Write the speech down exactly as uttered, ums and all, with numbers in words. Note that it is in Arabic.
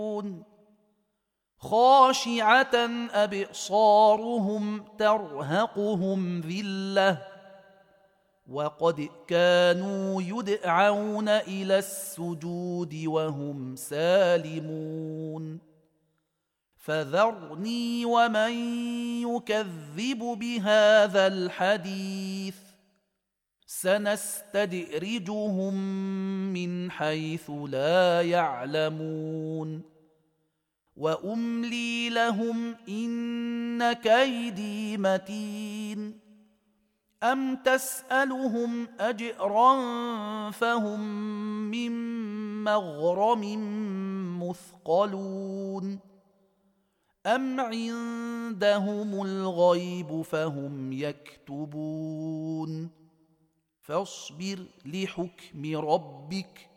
خاشعة أبصارهم ترهقهم ذلة وقد كانوا يدعون إلى السجود وهم سالمون فذرني ومن يكذب بهذا الحديث سنستدرجهم من حيث لا يعلمون وأملي لهم إن كيدي متين أم تسألهم أجرا فهم من مغرم مثقلون أم عندهم الغيب فهم يكتبون فاصبر لحكم ربك